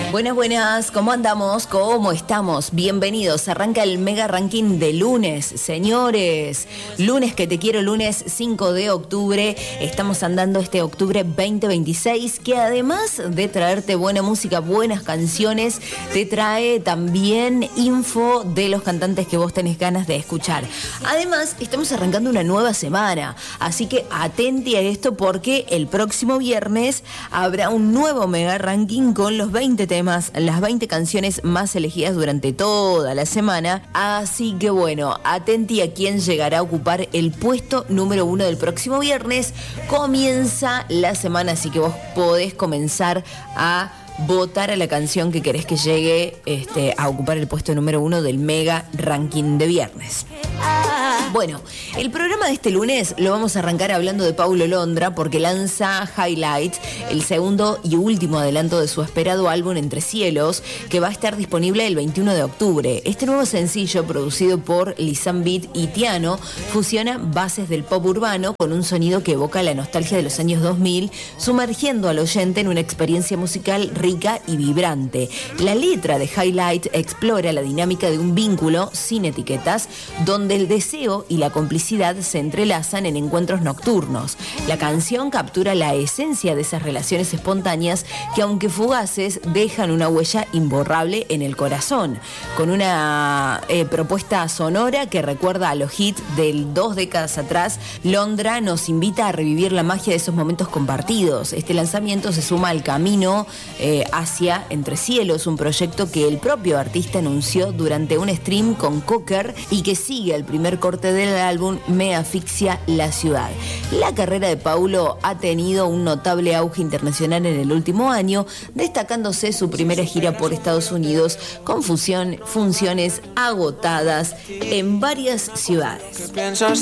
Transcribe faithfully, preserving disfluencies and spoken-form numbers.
Buenas, buenas, ¿cómo andamos? ¿Cómo estamos? Bienvenidos, arranca el Mega Ranking de lunes, señores. Lunes que te quiero, lunes cinco de octubre. Estamos andando este octubre veinte veintiséis, que además de traerte buena música, buenas canciones, te trae también info de los cantantes que vos tenés ganas de escuchar. Además, estamos arrancando una nueva semana, así que atenti a esto porque el próximo viernes habrá un nuevo Mega Ranking con los veinte temas, las veinte canciones más elegidas durante toda la semana. Así que bueno, atenti a quién llegará a ocupar el puesto número uno del próximo viernes. Comienza la semana, así que vos podés comenzar a votar a la canción que querés que llegue este, a ocupar el puesto número uno del Mega Ranking de viernes. Bueno, el programa de este lunes lo vamos a arrancar hablando de Paulo Londra porque lanza Highlight, el segundo y último adelanto de su esperado álbum Entre Cielos, que va a estar disponible el veintiuno de octubre. Este nuevo sencillo, producido por Lisan Beat y Tiano, fusiona bases del pop urbano con un sonido que evoca la nostalgia de los años dos mil, sumergiendo al oyente en una experiencia musical rica y vibrante. La letra de Highlight explora la dinámica de un vínculo sin etiquetas, donde el deseo y la complicidad se entrelazan en encuentros nocturnos. La canción captura la esencia de esas relaciones espontáneas que, aunque fugaces, dejan una huella imborrable en el corazón. Con una eh, propuesta sonora que recuerda a los hits del dos décadas atrás, Londra nos invita a revivir la magia de esos momentos compartidos. Este lanzamiento se suma al camino eh, hacia Entre Cielos, un proyecto que el propio artista anunció durante un stream con Cocker y que sigue el primer corte del álbum Me Asfixia la Ciudad. La carrera de Paulo ha tenido un notable auge internacional en el último año, destacándose su primera gira por Estados Unidos con fusión, funciones agotadas en varias ciudades.